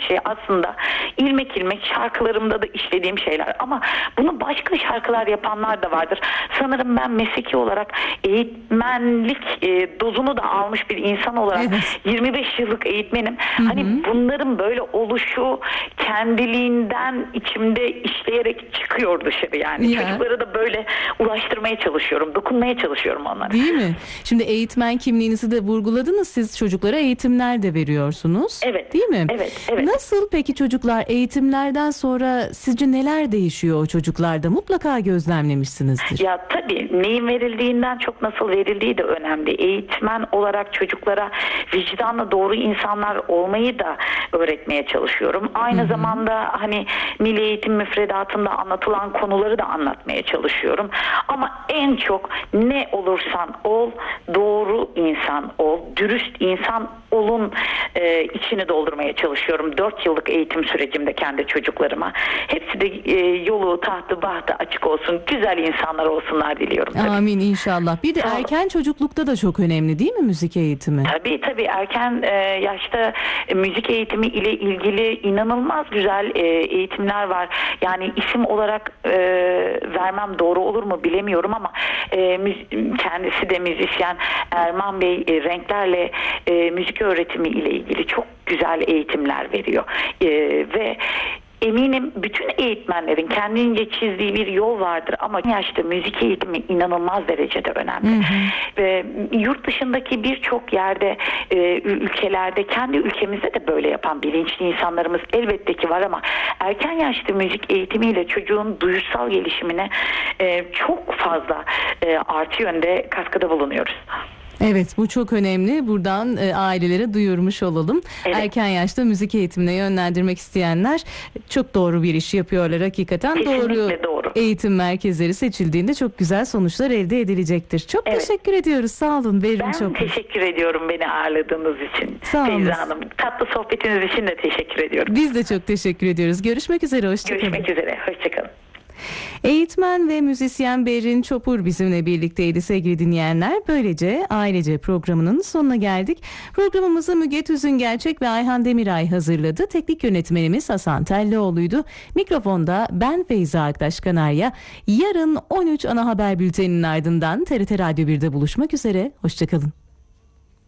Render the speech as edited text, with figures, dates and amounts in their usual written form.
şey aslında ilmek ilmek şarkılarımda da işlediğim şeyler. Ama bunu başka şarkılar yapanlar da vardır. Sanırım ben mesleki olarak eğitmenlik dozunu da almış bir insan olarak 25 yıllık eğitmenim. Hani bunların böyle oluşu kendiliğinden içimde işleyerek çıkıyor dışarı yani. Çocuklara da böyle ulaştırmaya çalışıyorum, dokunmaya çalışıyorum onlara. Değil mi? Şimdi eğitmen kimliğinizi de vurguladınız. Siz çocuklara eğitimler de veriyorsunuz. Evet. Değil mi? Evet. Nasıl peki çocuklar eğitimlerden sonra sizce neler değişiyor o çocuklarda? Mutlaka gözlemlemişsinizdir. Ya tabii neyin verildiğinden çok nasıl verildiği de önemli. Eğitmen olarak çocuklara vicdanla doğru insanlar olmayı da öğretmeye çalışıyorum. Aynı zamanda hani Milli Eğitim Müfredatı'nda anlatılan konuları da anlatmaya çalışıyorum. Ama en çok ne olursan ol, doğru insan ol, dürüst insan olun içini doldurmaya çalışıyorum. 4 yıllık eğitim sürecimde kendi çocuklarıma. Hepsi de yolu, tahtı, bahtı açık olsun. Güzel insanlar olsunlar diliyorum. Tabii. Amin inşallah. Bir de erken çocuklukta da çok önemli değil mi müzik eğitimi? Tabii erken yaşta müzik eğitimi ile ilgili inanılmaz güzel eğitimler var. Yani isim olarak vermem doğru olur mu bilemiyorum ama kendisi de müzisyen Erman Bey renklerle müzik öğretimi ile ilgili çok güzel eğitimler veriyor. Ve eminim bütün eğitmenlerin kendince çizdiği bir yol vardır ama yaşta müzik eğitimi inanılmaz derecede önemli. Ve yurt dışındaki birçok yerde, ülkelerde, kendi ülkemizde de böyle yapan bilinçli insanlarımız elbette ki var ama erken yaşta müzik eğitimiyle çocuğun duyusal gelişimine çok fazla artı yönde katkıda bulunuyoruz. Evet, bu çok önemli. Buradan ailelere duyurmuş olalım. Evet. Erken yaşta müzik eğitimine yönlendirmek isteyenler çok doğru bir iş yapıyorlar hakikaten. Doğru eğitim merkezleri seçildiğinde çok güzel sonuçlar elde edilecektir. Çok teşekkür ediyoruz. Sağ olun. Ben teşekkür ediyorum beni ağırladığınız için. Sağ olun. Feyza Hanım, tatlı sohbetiniz için de teşekkür ediyorum. Biz de çok teşekkür ediyoruz. Görüşmek üzere. Hoşçakalın. Görüşmek üzere. Hoşçakalın. Eğitmen ve müzisyen Berrin Çopur bizimle birlikteydi sevgili dinleyenler. Böylece Ailece programının sonuna geldik. Programımızı Müge Tüzüngerçek ve Ayhan Demiray hazırladı. Teknik yönetmenimiz Hasan Tellioğlu'ydu. Mikrofonda ben Feyza Aktaş Kanarya. Yarın 13 ana haber bülteninin ardından TRT Radyo 1'de buluşmak üzere. Hoşçakalın.